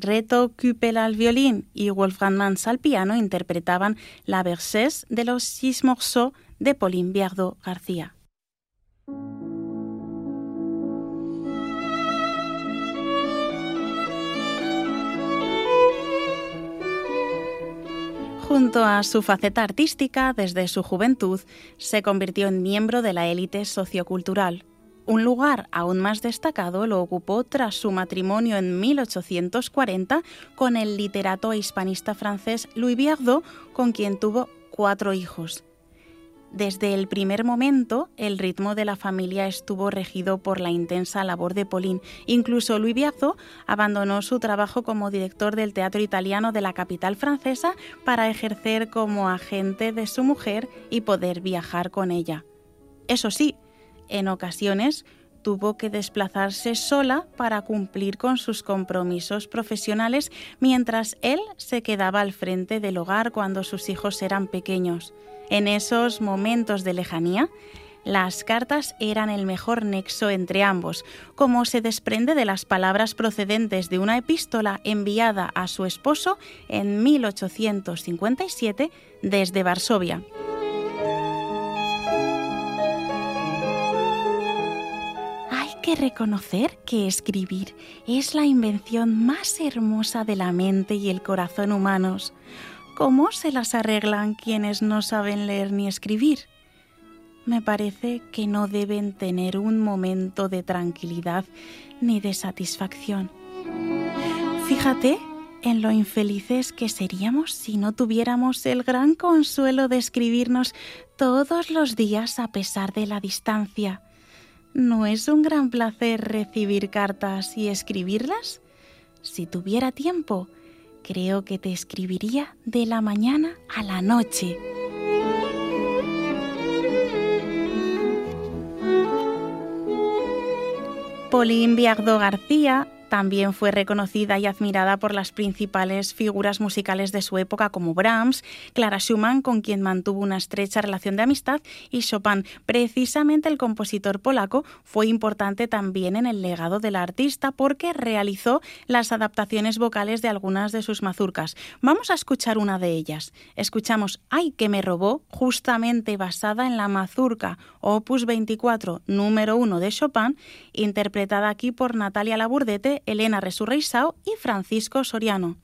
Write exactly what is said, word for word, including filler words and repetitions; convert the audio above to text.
Reto Küppel al violín y Wolfgang Mans al piano interpretaban la Berceuse de los Six Morceaux de Pauline Viardot García. Junto a su faceta artística, desde su juventud, se convirtió en miembro de la élite sociocultural. Un lugar aún más destacado lo ocupó tras su matrimonio en mil ochocientos cuarenta con el literato e hispanista francés Louis Viardot, con quien tuvo cuatro hijos. Desde el primer momento, el ritmo de la familia estuvo regido por la intensa labor de Pauline. Incluso Louis Viardot abandonó su trabajo como director del teatro italiano de la capital francesa para ejercer como agente de su mujer y poder viajar con ella. Eso sí, en ocasiones tuvo que desplazarse sola para cumplir con sus compromisos profesionales mientras él se quedaba al frente del hogar cuando sus hijos eran pequeños. En esos momentos de lejanía, las cartas eran el mejor nexo entre ambos, como se desprende de las palabras procedentes de una epístola enviada a su esposo en mil ochocientos cincuenta y siete desde Varsovia. Hay que reconocer que escribir es la invención más hermosa de la mente y el corazón humanos. ¿Cómo se las arreglan quienes no saben leer ni escribir? Me parece que no deben tener un momento de tranquilidad ni de satisfacción. Fíjate en lo infelices que seríamos si no tuviéramos el gran consuelo de escribirnos todos los días a pesar de la distancia. ¿No es un gran placer recibir cartas y escribirlas? Si tuviera tiempo, creo que te escribiría de la mañana a la noche. Pauline Viardot García también fue reconocida y admirada por las principales figuras musicales de su época como Brahms, Clara Schumann, con quien mantuvo una estrecha relación de amistad, y Chopin. Precisamente el compositor polaco fue importante también en el legado de la artista porque realizó las adaptaciones vocales de algunas de sus mazurkas. Vamos a escuchar una de ellas. Escuchamos Ay, que me robó, justamente basada en la mazurka Opus veinticuatro, número uno de Chopin, interpretada aquí por Natalia Laburdete, Elena Resurreisao y Francisco Soriano.